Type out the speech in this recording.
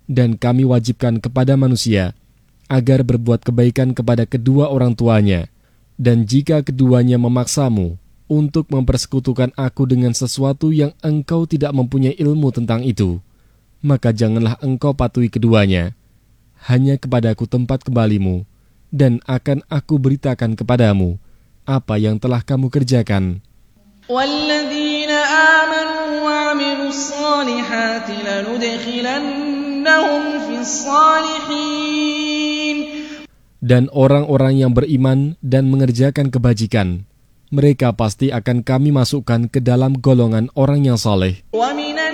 dan kami wajibkan kepada manusia agar berbuat kebaikan kepada kedua orang tuanya. Dan jika keduanya memaksamu untuk mempersekutukan aku dengan sesuatu yang engkau tidak mempunyai ilmu tentang itu, maka janganlah engkau patuhi keduanya. Hanya kepadaku tempat kembalimu, dan akan aku beritakan kepadamu apa yang telah kamu kerjakan. وَالَّذِينَ آمَنُوا وَعَمِلُوا الصَّالِحَاتِ لَنُدْخِلَنَّهُمْ فِي الصَّالِحِينَ. Dan orang-orang yang beriman dan mengerjakan kebajikan, mereka pasti akan kami masukkan ke dalam golongan orang yang saleh.